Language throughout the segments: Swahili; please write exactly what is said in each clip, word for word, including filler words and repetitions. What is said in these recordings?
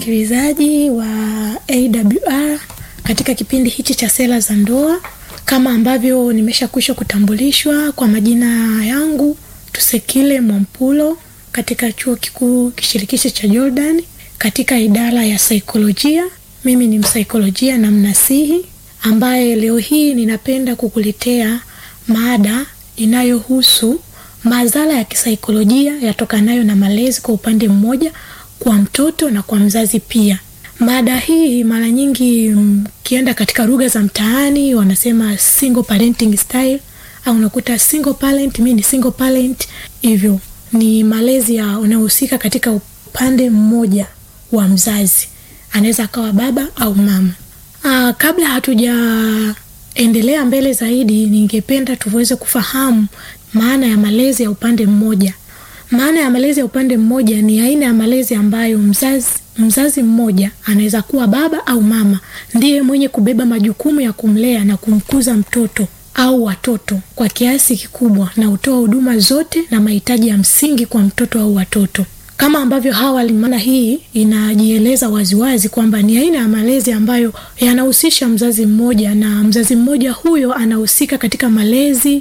wasikilizaji wa A W R katika kipindi hichi cha Sera za Ndoa. Kama ambavyo nimeshakwisha kutambulishwa, kwa majina yangu Tusekile Mwampulo katika Chuo Kikuu Kishirikishi cha Jordan katika idara ya saikolojia. Mimi ni msaikolojia na mnasihi ambaye leo hii ninapenda kukuletea mada inayohusu madhara ya kisaikolojia yatokanayo na malezi kwa upande mmoja kwa mtoto na kwa mzazi pia. Mada hii mara nyingi kienda katika lugha za mtaani wanasema single parenting style, au unakuta single parent, mimi ni single parent. Hivyo ni malezi ya unaohusika katika upande mmoja wa mzazi, anaweza akawa baba au mama. Aa, kabla hatujaendelea mbele zaidi, ningependa tuweze kufahamu maana ya malezi ya upande mmoja. Maana ya malezi ya upande mmoja ni aina ya malezi ambayo mzazi mzazi mmoja anaweza kuwa baba au mama ndiye mwenye kubeba majukumu ya kumlea na kumkuza mtoto au watoto kwa kiasi kikubwa na hutoa huduma zote na mahitaji ya msingi kwa mtoto au watoto. Kama ambavyo awali, maana hii inajieleza waziwazi kwamba ni aina ya malezi ambayo yanahusisha mzazi mmoja, na mzazi mmoja huyo anahusika katika malezi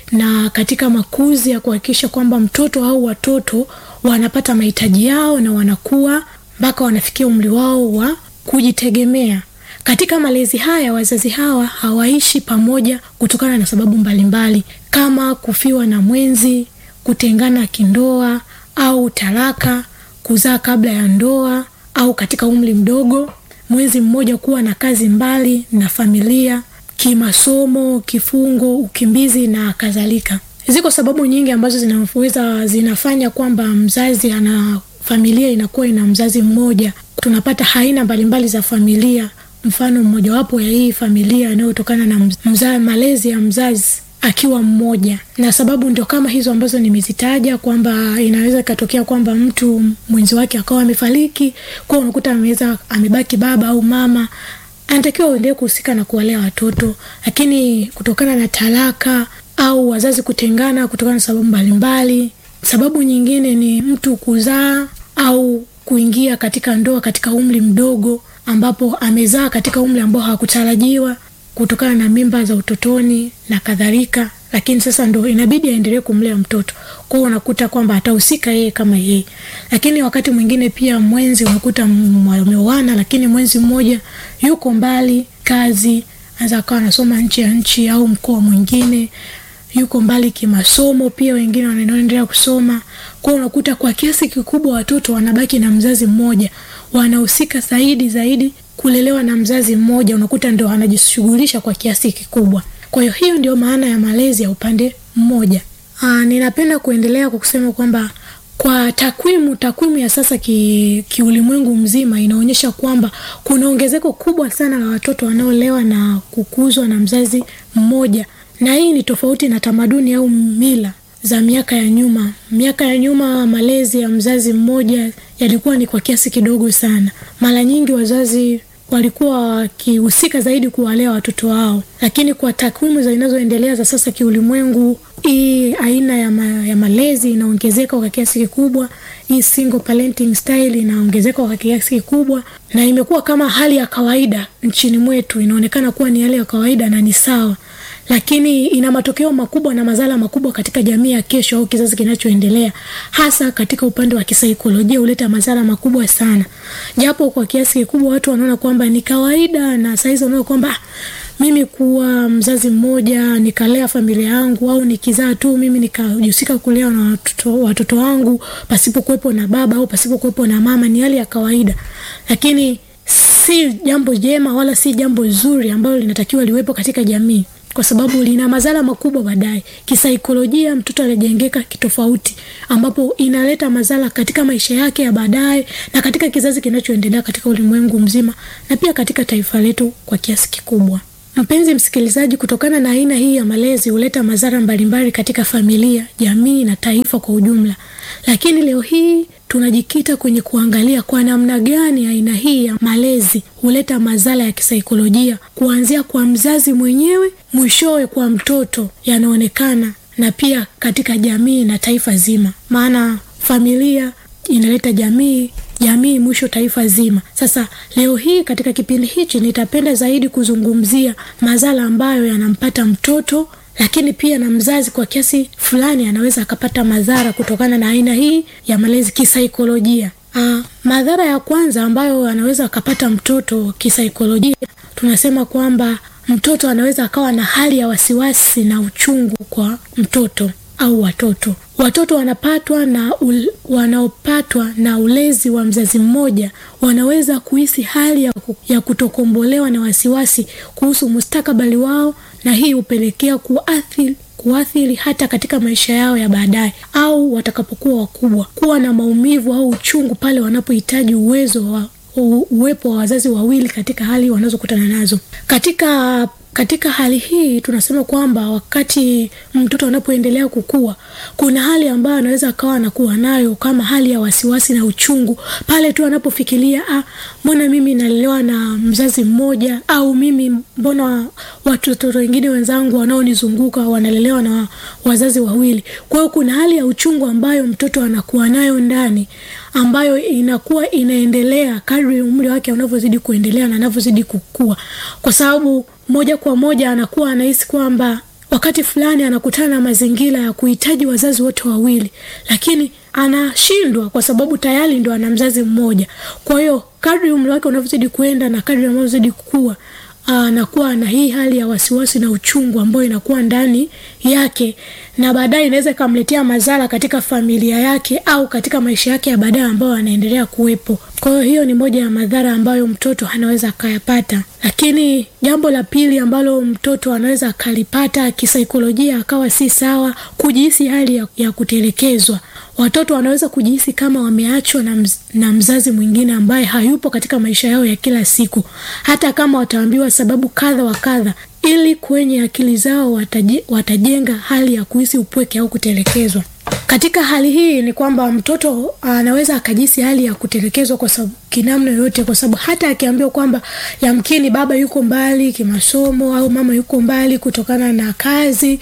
na katika makuzi ya kuhakikisha kwamba mtoto au watoto wanapata mahitaji yao na wanakuwa mpaka wanafikia umri wao wa kujitegemea. Katika malezi haya, wazazi hawa hawaishi pamoja kutokana na sababu mbalimbali kama kufiwa na mwenzi, kutengana kindoa au talaka, kuzaa kabla ya ndoa, au katika umri mdogo mwenzi mmoja kuwa na kazi mbali na familia, kimasomo, kifungo, ukimbizi na kadhalika. Ziko sababu nyingi ambazo zinaweza zinafanya kwamba mzazi ana familia inakuwa ina mzazi mmoja. Tunapata aina mbalimbali za familia. Mfano mmoja wapo ya hii familia inayotokana na mzazi, malezi ya mzazi akiwa mmoja. Na sababu ndio kama hizo ambazo nimezitaja, kwamba inaweza katokea kwamba mtu mwenzi wake akawa amefariki, kwa unakuta ameweza amebaki baba au mama, anatakiwa aendelee kuhusika na kuwalea watoto, lakini kutokana na talaka au wazazi kutengana kutokana na sababu mbalimbali. Sababu nyingine ni mtu kuzaa au kuingia katika ndoa katika umri mdogo, ambapo amezaa katika umri ambao hakutarajiwa kutokana na mimba za utotoni na kadhalika, lakini sasa ndo inabidi aendelee kumlea mtoto. Kwa hiyo unakuta kwamba atahusika yeye kama yeye. Lakini wakati mwingine pia mwenzi, unakuta wameoana lakini mwenzi mmoja yuko mbali kazi, anaweza akawa anasoma nje ya nchi au mkoa mwingine, yuko mbali kimasomo, pia wengine wanaendelea kusoma. Kwa hiyo unakuta kwa kiasi kikubwa watoto wanabaki na mzazi mmoja, wanahusika zaidi zaidi kulelewa na mzazi mmoja, unakuta ndio anajishughulisha kwa kiasi kikubwa. Kwa hiyo hiyo ndio maana ya malezi ya upande mmoja. Aa, ninapenda kuendelea kwa kusema kwamba kwa takwimu takwimu ya sasa ki, kiulimwengu mzima inaonyesha kwamba kuna ongezeko kubwa sana la watoto wanaolewa na kukuzwa na mzazi mmoja, na hii ni tofauti na tamaduni au mila za miaka ya nyuma. Miaka ya nyuma malezi ya mzazi mmoja yalikuwa ni kwa kiasi kidogo sana. Mara nyingi wazazi walikuwa wakihusika zaidi kuwalea watoto wao, lakini kwa takwimu za zinazoendelea za sasa kiulimwengu, hii aina ya, ma, ya malezi inaongezeka kwa kiasi kikubwa. Hii single parenting style inaongezeka kwa kiasi kikubwa na imekuwa kama hali ya kawaida nchini mwetu. Inaonekana kuwa ni hali ya kawaida na ni sawa, lakini ina matokeo makubwa na madhara makubwa katika jamii ya kesho au kizazi kinachoendelea, hasa katika upande wa kisaikolojia huleta madhara makubwa sana. Japo kwa kiasi kikubwa watu wanaona kwamba ni kawaida, na saizi wanaona kwamba mimi kuwa mzazi mmoja nikalea familia yangu, au nikizaa tu mimi nikajihusika kulea na watoto, watoto wangu pasipo kuwepo na baba au pasipo kuwepo na mama, ni hali ya kawaida. Lakini si jambo jema wala si jambo zuri ambalo linatakiwa liwepo katika jamii, kwa sababu lina madhara makubwa baadaye. Kisaikolojia mtoto anajengeka kitofauti, ambapo inaleta madhara katika maisha yake ya baadaye na katika kizazi kinachoendelea katika ulimwengu mzima na pia katika taifa letu kwa kiasi kikubwa. Mpenzi msikilizaji, kutokana na aina hii ya malezi huleta madhara mbalimbali katika familia, jamii na taifa kwa ujumla. Lakini leo hii tunajikita kwenye kuangalia kwa namna gani aina hii ya malezi huleta madhara ya kisaikolojia, kuanzia kwa mzazi mwenyewe mwishowe kwa mtoto yanaonekana, na pia katika jamii na taifa zima. Maana familia inaleta jamii jamii mwisho taifa zima. Sasa leo hii katika kipindi hichi nitapenda zaidi kuzungumzia madhara ambayo yanampata mtoto, lakini pia na mzazi kwa kiasi fulani anaweza akapata madhara kutokana na aina hii ya malezi kisaikolojia. Ah, madhara ya kwanza ambayo anaweza akapata mtoto kisaikolojia, tunasema kwamba mtoto anaweza akawa na hali ya wasiwasi na uchungu kwa mtoto au watoto. Watoto wanapatwa na ul, wanaopatwa na ulezi wa mzazi mmoja wanaweza kuhisi hali ya, ya kutokombolewa na wasiwasi kuhusu mustakabali wao, na hii hupelekea kuathiri kuathiri hata katika maisha yao ya baadaye au watakapokuwa wakubwa, kuwa na maumivu au uchungu pale wanapohitaji uwezo wa u, uwepo wa wazazi wawili katika hali wanazokutana nazo. Katika Katika hali hii tunasema kwamba wakati mtoto anapoendelea kukua, kuna hali ambayo anaweza akawa anakuwa nayo kama hali ya wasiwasi na uchungu pale tu anapofikiria, ah, mbona mimi nalelewa na mzazi mmoja, au mimi mbona watoto wengine wenzangu wanaonizunguka wanalelewa na wazazi wawili. Kwa hiyo kuna hali ya uchungu ambayo mtoto anakuwa nayo ndani, ambayo inakuwa inaendelea kadri umri wake unavyozidi kuendelea na anavyozidi kukua, kwa sababu moja kwa moja anakuwa anahisi kwamba wakati fulani anakutana na mazingira ya kuhitaji wazazi wote wawili, lakini anashindwa kwa sababu tayari ndo ana mzazi mmoja. Kwa hiyo kadri umri wake unavyozidi kuenda na kadri anavyozidi kukua, anakuwa na hii hali ya wasiwasi na uchungu ambayo inakuwa ndani yake, na baadaye inaweza kumletea madhara katika familia yake au katika maisha yake ya baadaye ambayo anaendelea kuwepo. Kwa hiyo hiyo ni moja ya madhara ambayo mtoto anaweza akayapata. Lakini jambo la pili ambalo mtoto anaweza akalipata kisaikolojia akawa si sawa, kujihisi hali ya, ya kutelekezwa. Watoto wanaweza kujihisi kama wameachwa na, mz, na mzazi mwingine ambaye hayupo katika maisha yao ya kila siku, hata kama wataambiwa sababu kadha wa kadha, ili kwenye akili zao wataje, watajenga hali ya kuhisi upweke au kutelekezwa. Katika hali hii ni kwamba mtoto anaweza akajisi hali ya kutelekezwa kwa sababu kinamna yoyote, kwa sababu hata akiambiwa kwamba yamkini baba yuko mbali kimasomo au mama yuko mbali kutokana na kazi,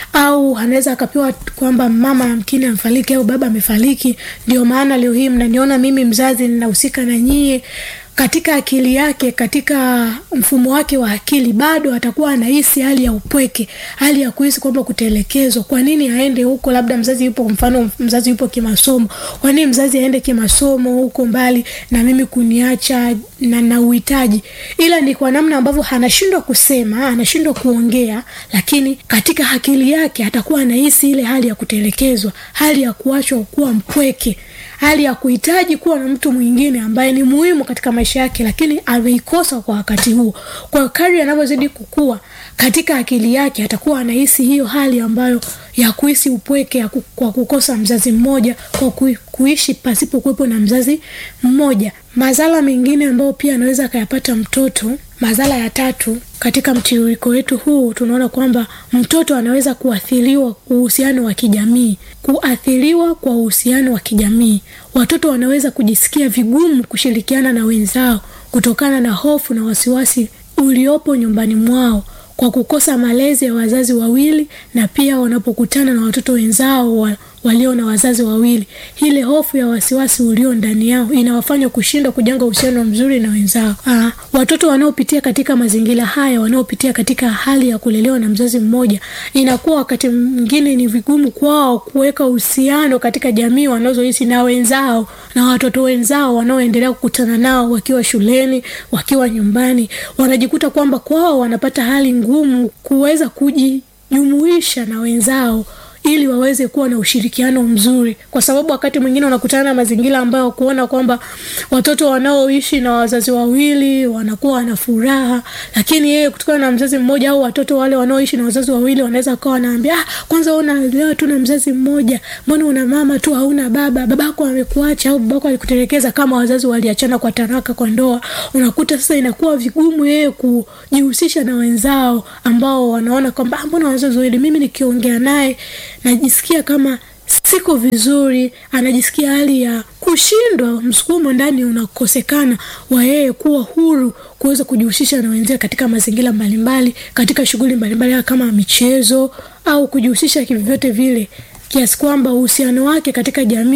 au anaweza akapewa kwamba mama yamkini amefariki au baba amefariki, ndio maana leo hii mnaniona mimi mzazi ninahusika na nyie, katika akili yake, katika mfumo wake wa akili bado atakuwa anahisi hali ya upweke, hali ya kuhisi kwamba kutelekezwa. Kwa nini aende huko, labda mzazi yupo, mfano mzazi yupo kimasomo, kwa nini mzazi aende kimasomo huko mbali na mimi kuniacha na na uhitaji? Ila ni kwa namna ambavyo anashindwa kusema, anashindwa kuongea, lakini katika akili yake atakuwa anahisi ile hali ya kutelekezwa, hali ya kuachwa kuwa mpweke, hali ya kuhitaji kuwa na mtu mwingine ambaye ni muhimu katika maisha yake, lakini ameikosa kwa wakati huo. Kwa kadri anavyozidi kukua, katika akili yake atakuwa anahisi hiyo hali ambayo ya kuhisi upweke ya kwa kukosa mzazi mmoja, kwa kuishi pasipo kuwepo na mzazi mmoja. Madhara mengine ambayo pia anaweza akayapata mtoto, madhara ya tatu katika mtiririko wetu huu, tunaona kwamba mtoto anaweza kuathiriwa uhusiano wa kijamii. Kuathiriwa kwa uhusiano wa kijamii, watoto wanaweza kujisikia vigumu kushirikiana na wenzao kutokana na hofu na wasiwasi uliopo nyumbani mwao kwa kukosa malezi ya wazazi wawili, na pia wanapokutana na watoto wenzao wa, walio na wazazi wawili, ile hofu ya wasiwasi ulio ndani yao inawafanya kushindwa kujenga uhusiano mzuri na wenzao. Aa, watoto wanaopitia katika mazingira haya, wanaopitia katika hali ya kulelewa na mzazi mmoja, inakuwa wakati mwingine ni vigumu kwao kuweka uhusiano katika jamii wanazoishi na wenzao na watoto wenzao wanaoendelea kukutana nao wakiwa shuleni, wakiwa nyumbani. Wanajikuta kwamba kwao wanapata hali ngumu kuweza kujijumuisha na wenzao ili waweze kuwa na ushirikiano mzuri, kwa sababu wakati mwingine wanakutana na mazingira ambayo kuona kwamba watoto wanaoishi na wazazi wawili wanakuwa na furaha, lakini yeye kutokana na mzazi mmoja, au watoto wale wanaoishi na wazazi wawili wanaweza kuwa wanaambia, ah, kwanza una leo tu na mzazi mmoja, mbona una mama tu hauna baba, babako amekuacha au babako alikutelekeza, kama wazazi waliachana kwa taraka kwa ndoa. Unakuta sasa inakuwa vigumu yeye kujihusisha na wenzao ambao wanaona kwamba mbona wazazi wawili, mimi nikiongea naye najisikia kama siko vizuri, anajisikia hali ya kushindwa, msukumo ndani unakosekana wa yeye kuwa huru kuweza kujihusisha na wenzake katika mazingira mbalimbali, katika shughuli mbalimbali kama michezo au kujihusisha kivyote vile, kiasi kwamba uhusiano wake katika jamii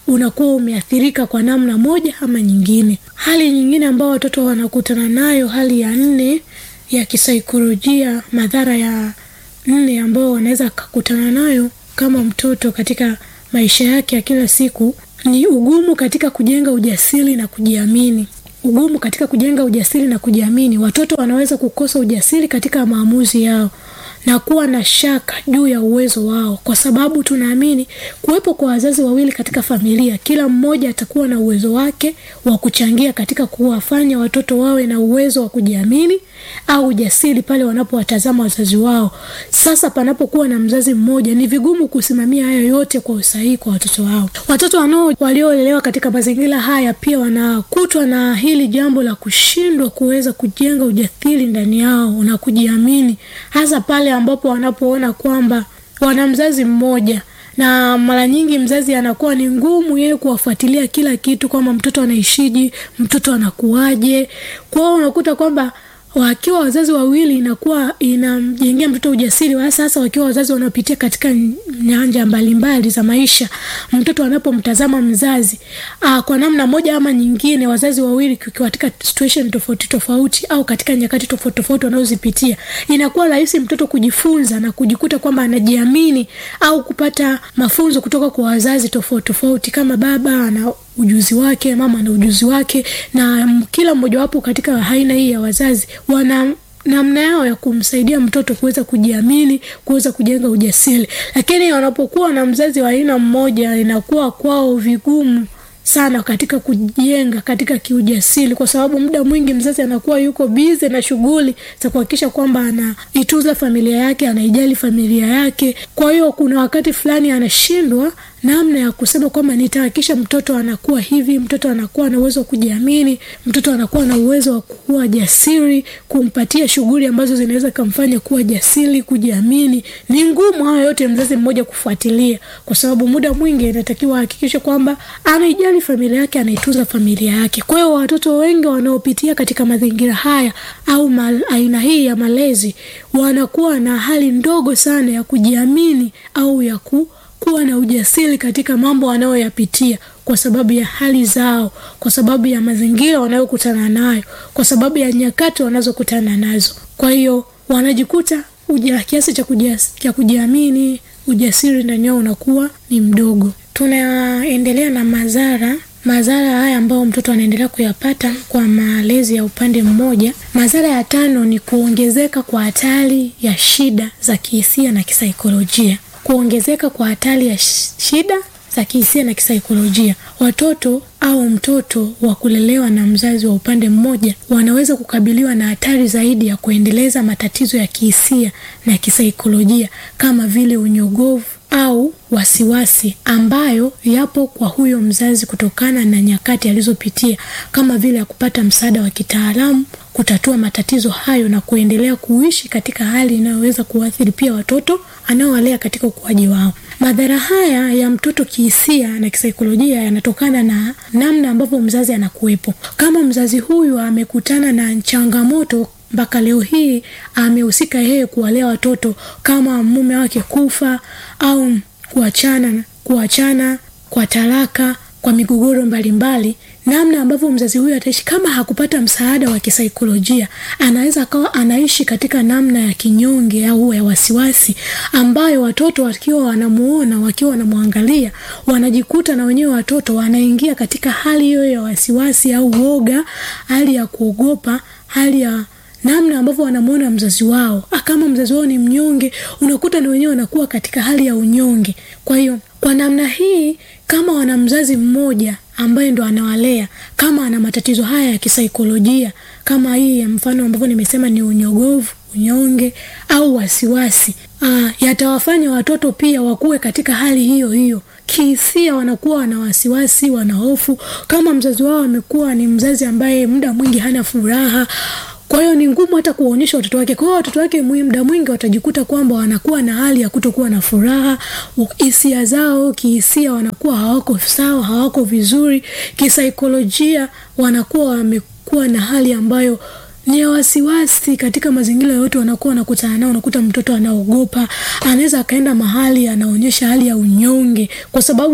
unakuwa umeathirika kwa namna moja ama nyingine. Hali nyingine ambayo watoto wanakutana nayo, hali ya nne ya kisaikolojia, madhara ya nne ambayo wanaweza kukutana nayo kama mtoto katika maisha yake ya kila siku, ni ugumu katika kujenga ujasiri na kujiamini. Ugumu katika kujenga ujasiri na kujiamini. Watoto wanaweza kukosa ujasiri katika maamuzi yao na kuwa na shaka juu ya uwezo wao, kwa sababu tunaamini kuwepo kwa wazazi wawili katika familia, kila mmoja atakuwa na uwezo wake wa kuchangia katika kuwafanya watoto wawe na uwezo wa kujiamini au ujasiri pale wanapowatazama wazazi wao. Sasa panapokuwa na mzazi mmoja, ni vigumu kusimamia hayo yote kwa usahihi kwa watoto wao. Watoto wanao waliolelewa katika mazingira haya pia wanakutwa na hili jambo la kushindwa kuweza kujenga ujasiri ndani yao na kujiamini, hasa pale ambapo wanapoona kwamba wana mzazi mmoja, na mara nyingi mzazi anakuwa ni ngumu yeye kuwafuatilia kila kitu, kama mtoto anaishiji, mtoto anakuaje. Kwa hiyo unakuta kwamba wakiwa wazazi wawili inakuwa inamjengea mtoto ujasiri, hasa hasa wakiwa wazazi wanapitia katika nyanja mbalimbali za maisha. Mtoto anapomtazama mzazi aa, kwa namna moja ama nyingine, wazazi wawili katika situation tofauti tofauti au katika nyakati tofauti tofauti wanazozipitia, inakuwa rahisi mtoto kujifunza na kujikuta kwamba anajiamini au kupata mafunzo kutoka kwa wazazi tofauti tofauti. Kama baba ana ujuzi wake, mama na ujuzi wake, na kila mmoja wapo katika aina hii ya wazazi wana namna yao ya kumsaidia mtoto kuweza kujiamini, kuweza kujenga ujasiri. Lakini wanapokuwa na mzazi wa aina mmoja, inakuwa kwao vigumu sana katika kujenga katika kiujasiri, kwa sababu muda mwingi mzazi anakuwa yuko busy na shughuli za kuhakikisha kwamba anaituza familia yake, anaijali familia yake. Kwa hiyo kuna wakati fulani anashindwa namna ya kusema kwamba nitahakikisha mtoto anakuwa hivi, mtoto anakuwa na uwezo wa kujiamini, mtoto anakuwa na uwezo wa kuwa jasiri, kumpatia shughuli ambazo zinaweza kumfanya kuwa jasiri, kujiamini. Ni ngumu hayo yote mzazi mmoja kufuatilia, kwa sababu muda mwingi inatakiwa hakikisha kwamba anaijali familia yake, anaituza familia yake. Kwa hiyo watoto wengi wanaopitia katika mazingira haya au mal, aina hii ya malezi, wanakuwa na hali ndogo sana ya kujiamini au ya ku kuwa na ujasiri katika mambo wanayoyapitia, kwa sababu ya hali zao, kwa sababu ya mazingira wanayokutana nayo, kwa sababu ya nyakati wanazokutana nazo. Kwa hiyo wanajikuta uja kiasi cha kujiamini, kujiamini, ujasiri ndani yao unakuwa ni mdogo. Tunaendelea na madhara madhara haya ambayo mtoto anaendelea kuyapata kwa malezi ya upande mmoja. Madhara ya tano ni kuongezeka kwa hatari ya shida za kihisia na kisaikolojia. Kuongezeka kwa hatari ya shida za kihisia na kisaikolojia. Watoto au mtoto wa kulelewa na mzazi wa upande mmoja wanaweza kukabiliwa na hatari zaidi ya kuendeleza matatizo ya kihisia na kisaikolojia kama vile unyogovu au wasiwasi ambayo yapo kwa huyo mzazi kutokana na nyakati alizopitia, kama vile ya kupata msaada wa kitaalamu kutatua matatizo hayo na kuendelea kuishi katika hali inayoweza kuathiri pia watoto anaowalea katika ukuaji wao. Madhara haya ya mtoto kihisia na kisaikolojia yanatokana na namna ambavyo mzazi anakuwepo. Kama mzazi huyu amekutana na changamoto mpaka leo hii amehusika yeye kuwalea watoto, kama mume wake kufa au kuachana kuachana kwa talaka, kwa migogoro mbalimbali, namna ambavyo mzazi huyu ataishi kama hakupata msaada wa kisaikolojia, anaweza akawa anaishi katika namna ya kinyonge au ya wasiwasi, ambayo watoto wakiwa wanamuona, wakiwa wanamwangalia, wanajikuta na wenyewe watoto wanaingia katika hali hiyo ya wasiwasi au woga, hali ya kuogopa, hali ya namna ambavyo wanamuona mzazi wao. Kama mzazi wao ni mnyonge, unakuta na wenyewe wanakuwa katika hali ya unyonge. Kwa hiyo kwa namna hii, kama wana mzazi mmoja ambaye ndo anawalea, kama ana matatizo haya ya kisaikolojia, kama hii ya mfano ambavyo nimesema ni unyogovu, unyonge au wasiwasi, ah, yatawafanya watoto pia wakue katika hali hiyo hiyo. Kihisia wanakuwa wana wasiwasi, wana hofu. Kama mzazi wao amekuwa ni mzazi ambaye muda mwingi hana furaha, kwa hiyo ni ngumu hata kuonyesha watoto wake. Kwa hiyo watoto wake muda mwingi watajikuta kwamba wanakuwa na hali ya kutokuwa na furaha. Hisia zao kihisia wanakuwa hawako sawa, hawako vizuri. Kisaikolojia wanakuwa wamekuwa na hali ambayo ni wasiwasi katika mazingira yote wanakuwa wanakutana nao. Unakuta mtoto anaogopa, anaweza akaenda mahali anaonyesha hali ya unyonge, kwa sababu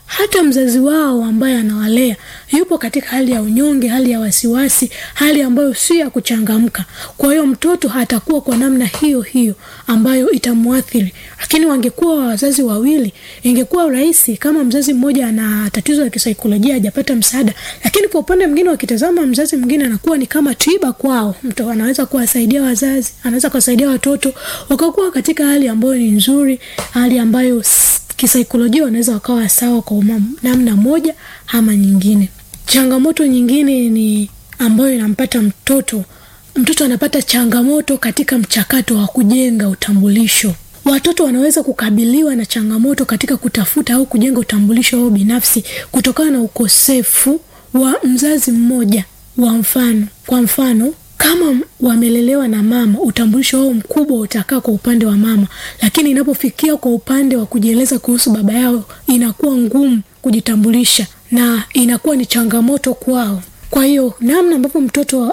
hata mzazi wao ambaye anawalea yupo katika hali ya unyonge, hali ya wasiwasi, hali ambayo si ya kuchangamka. Kwa hiyo mtoto hatakuwa kwa namna hiyo hiyo ambayo itamuathiri. Lakini wangekuwa wazazi wawili, ingekuwa rahisi. Kama mzazi mmoja ana tatizo la kisaikolojia hajapata msaada, lakini kwa upande mwingine wakitazama mzazi mwingine anakuwa ni kama tiba kwao. Mtu anaweza kuwasaidia wazazi, anaweza kuwasaidia watoto wakakuwa katika hali ambayo ni nzuri, hali ambayo kisaikolojia wanaweza wakawa sawa kwa namna moja ama nyingine. Changamoto nyingine ni ambayo inampata mtoto. Mtoto anapata changamoto katika mchakato wa kujenga utambulisho. Watoto wanaweza kukabiliwa na changamoto katika kutafuta au kujenga utambulisho wao binafsi kutokana na ukosefu wa mzazi mmoja. Wa mfano, kwa mfano, kama wamelelewa na mama, utambulisho wao mkubwa utakaa kwa upande wa mama, lakini inapofikia kwa upande wa kujieleza kuhusu baba yao inakuwa ngumu kujitambulisha na inakuwa ni changamoto kwao. Kwa hiyo namna ambavyo mtoto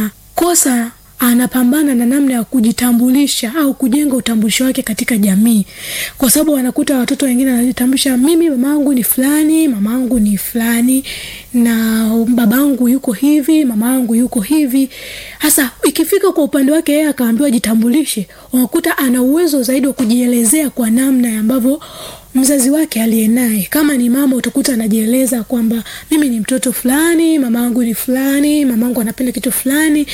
anakosa anapambana na namna ya kujitambulisha au kujenga utambulisho wake katika jamii, kwa sababu wanakuta watoto wengine wanajitambulisha, mimi mamangu ni fulani, mamangu ni fulani, na babangu yuko hivi, mamangu yuko hivi. Hasa ikifika kwa upande wake yeye akaambiwa jitambulishe, unakuta ana uwezo zaidi wa kujielezea kwa namna ambavyo mzazi wake alienaye. Kama ni mama, utakuta anajieleza kwamba mimi ni mtoto fulani, mamangu ni fulani, mamangu anapenda kitu fulani,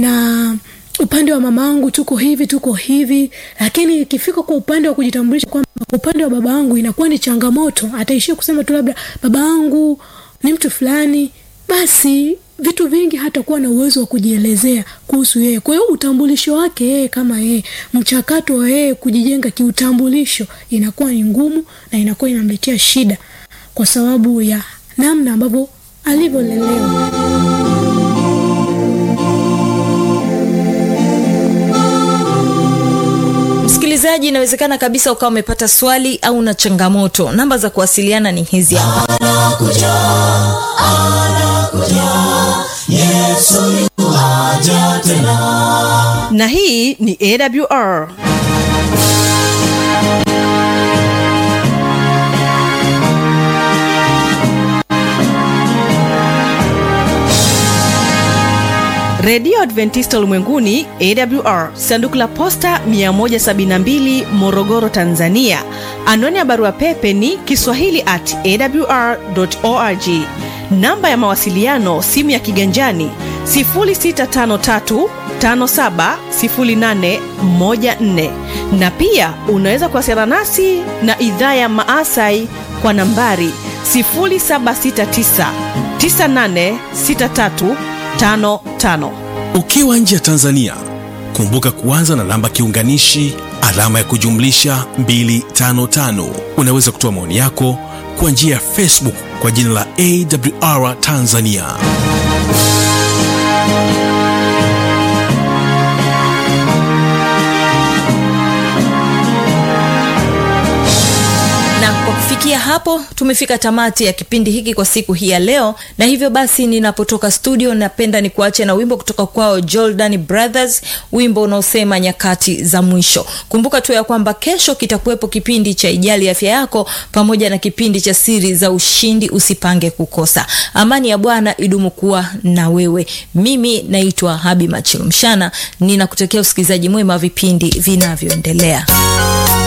na upande wa mamangu tuko hivi tuko hivi. Lakini ikifika kwa upande wa kujitambulisha kwamba upande wa babangu, inakuwa ni changamoto. Ataishia kusema tu labda babangu ni mtu fulani, basi vitu vingi hatakuwa na uwezo wa kujielezea kuhusu yeye. Kwa hiyo utambulisho wake yeye kama yeye, mchakato wa yeye kujijenga kiutambulisho inakuwa ni ngumu na inakuwa inamletea shida kwa sababu ya namna ambavyo alivyolelewa. Msikilizaji, inawezekana kabisa ukawa umepata swali au na changamoto. Namba za kuwasiliana ni hizi hapa. Anakuja, anakuja, Yesu yuaja tena. Na hii ni A W R. Radio Adventista Ulimwenguni A W R, sanduku la posta mia moja sabini na mbili, Morogoro, Tanzania. Anwani ya barua pepe ni kiswahili at a w r dot org. Namba ya mawasiliano simu ya kiganjani sifuri sita tano tatu tano saba sifuri nane moja nne, na pia unaweza kuwasiliana nasi na idhaa ya Maasai kwa nambari sifuri saba sita tisa tisa nane sita tatu tano tano. Ukiwa nje ya Tanzania, kumbuka kuanza na namba kiunganishi alama ya kujumlisha mia tano tano. Unaweza kutoa maoni yako kwa njia ya Facebook kwa jina la A W R Tanzania. Kufikia hapo tumefika tamati ya kipindi hiki kwa siku hii ya leo, na hivyo basi ninapotoka studio napenda ni kuache na wimbo kutoka kwao Jordan Brothers, wimbo unaosema nyakati za mwisho. Kumbuka tu ya kwamba kesho kitakuwepo kipindi cha Ijali Afya Yako pamoja na kipindi cha Siri za Ushindi, usipange kukosa. Amani ya Bwana idumu kuwa na wewe. Mimi naitwa Habi Machilumshana, ninakutakia usikilizaji mwema vipindi vinavyoendelea.